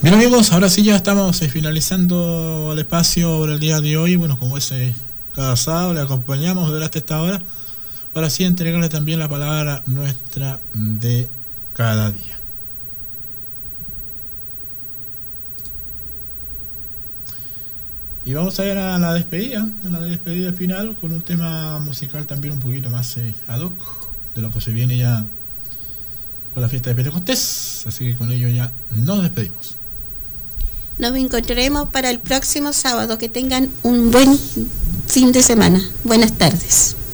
Bien amigos, ahora sí ya estamos finalizando el espacio por el día de hoy. Bueno, como es cada sábado, le acompañamos durante esta hora. Ahora sí entregarle también la palabra nuestra de cada día. Y vamos a ir a la despedida final, con un tema musical también un poquito más ad hoc de lo que se viene ya con la fiesta de Pentecostés. Así que con ello ya nos despedimos. Nos encontraremos para el próximo sábado. Que tengan un buen fin de semana. Buenas tardes.